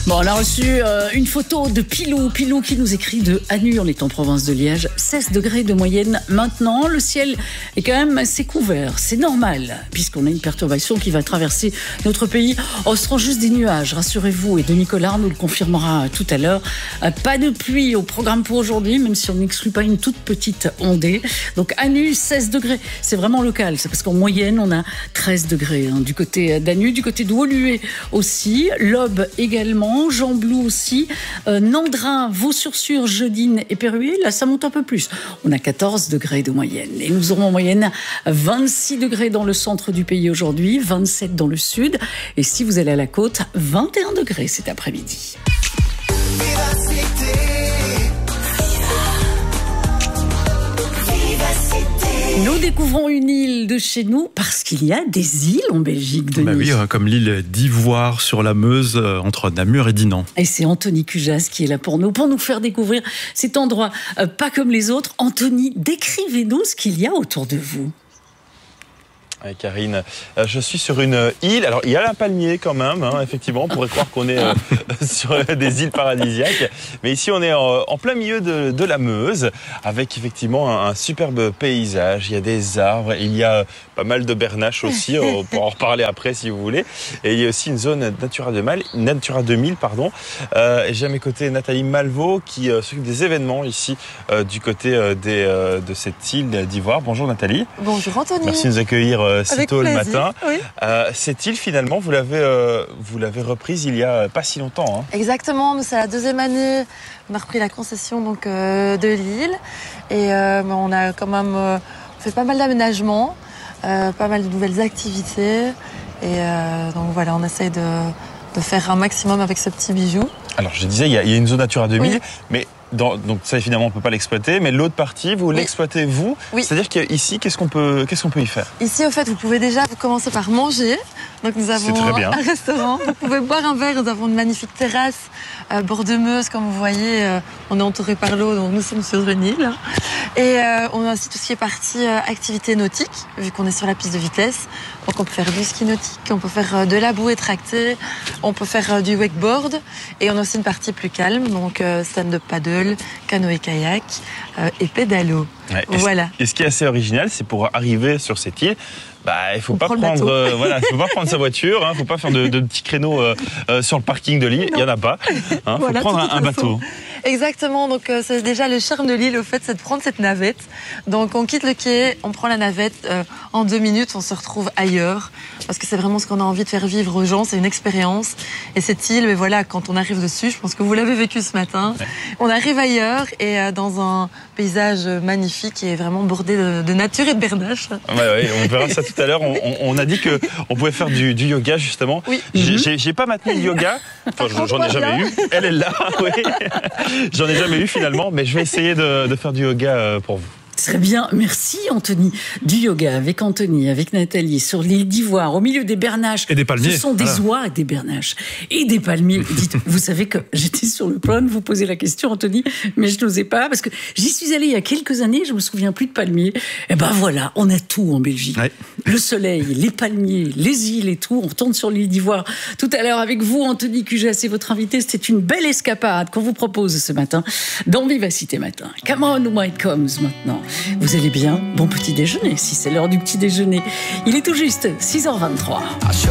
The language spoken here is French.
Bon, on a reçu une photo de Pilou qui nous écrit de Anu, on est en province de Liège. 16 degrés de moyenne maintenant. Le ciel est quand même assez couvert. C'est normal, puisqu'on a une perturbation qui va traverser notre pays. Oh, ce seront juste des nuages, rassurez-vous. Et Denis Collard nous le confirmera tout à l'heure. Pas de pluie au programme pour aujourd'hui, même si on n'exclut pas une toute petite ondée. Donc Anu, 16 degrés. C'est vraiment local. C'est parce qu'en moyenne, on a 13 degrés. Du côté d'Anu, du côté de Woluwe aussi. L'Aube également. Jean-Blou aussi, Nandrin, Vaux-sur-Sur, Jeudine et Péruy, là ça monte un peu plus. On a 14 degrés de moyenne et nous aurons en moyenne 26 degrés dans le centre du pays aujourd'hui, 27 dans le sud et si vous allez à la côte, 21 degrés cet après-midi. Nous découvrons une île de chez nous parce qu'il y a des îles en Belgique, Denis. Bah oui, comme l'île d'Ivoire sur la Meuse, entre Namur et Dinan. Et c'est Anthony Cujas qui est là pour nous faire découvrir cet endroit pas comme les autres. Anthony, décrivez-nous ce qu'il y a autour de vous. Oui, Karine, je suis sur une île. Alors, il y a un palmier quand même, hein, effectivement. On pourrait croire qu'on est sur des îles paradisiaques. Mais ici, on est en plein milieu de la Meuse, avec effectivement un superbe paysage. Il y a des arbres, il y a pas mal de bernaches aussi. On pourra en reparler après si vous voulez. Et il y a aussi une zone Natura 2000. Et j'ai à mes côtés Nathalie Malvaux qui s'occupe des événements ici du côté de cette île d'Ivoire. Bonjour Nathalie. Bonjour Anthony. Merci de nous accueillir si tôt le matin. Oui. Cette île, finalement, vous l'avez reprise il y a pas si longtemps. Hein. Exactement, nous c'est la deuxième année. On a repris la concession donc de l'île et on a quand même fait pas mal d'aménagements, pas mal de nouvelles activités et donc voilà, on essaye de faire un maximum avec ce petit bijou. Alors je disais, il y a une zone Natura 2000, oui. mais donc ça évidemment on peut pas l'exploiter, mais l'autre partie vous l'exploitez vous. Oui. C'est-à-dire qu'ici qu'est-ce qu'on peut y faire? Ici au fait vous pouvez déjà commencer par manger. Donc nous avons un restaurant. Vous pouvez boire un verre. Nous avons une magnifique terrasse bord de Meuse comme vous voyez. On est entouré par l'eau donc nous sommes sur une île. Et on a aussi tout ce qui est partie activité nautique vu qu'on est sur la piste de vitesse. Donc on peut faire du ski nautique, on peut faire de la bouée tractée, on peut faire du wakeboard et on a aussi une partie plus calme donc stand-up paddle, canoë-kayak et pédalo. Ouais. Voilà. Et ce qui est assez original, c'est pour arriver sur cette île, il faut pas prendre sa voiture, faut pas faire de petits créneaux sur le parking de l'île, il y en a pas. Faut voilà, prendre un bateau. Exactement, donc c'est déjà le charme de l'île au fait, c'est de prendre cette navette. Donc on quitte le quai, on prend la navette, en 2 minutes on se retrouve ailleurs parce que c'est vraiment ce qu'on a envie de faire vivre aux gens, c'est une expérience. Et cette île, mais voilà, quand on arrive dessus, je pense que vous l'avez vécu ce matin, on arrive ailleurs et dans un paysage magnifique et vraiment bordé de nature et de bernaches. Ouais, on verra ça tout à l'heure. On a dit qu'on pouvait faire du yoga justement. Oui. J'ai pas maintenu le yoga, enfin j'en ai jamais eu. Elle est là, oui. J'en ai jamais eu finalement, mais je vais essayer de faire du yoga pour vous. Très bien, merci Anthony. Du yoga avec Anthony, avec Nathalie, sur l'île d'Ivoire, au milieu des bernaches. Et des palmiers. Ce sont des oies et des bernaches. Et des palmiers. Dites, vous savez que j'étais sur le point de vous poser la question, Anthony, mais je n'osais pas, parce que j'y suis allée il y a quelques années, je me souviens plus de palmiers. Et ben voilà, on a tout en Belgique. Ouais. Le soleil, les palmiers, les îles et tout. On retourne sur l'île d'Ivoire tout à l'heure avec vous, Anthony Cujas, c'est votre invité. C'était une belle escapade qu'on vous propose ce matin dans Vivacité Matin. Come on, White Comes maintenant. Vous allez bien? Bon petit déjeuner, si c'est l'heure du petit déjeuner. Il est tout juste 6h23.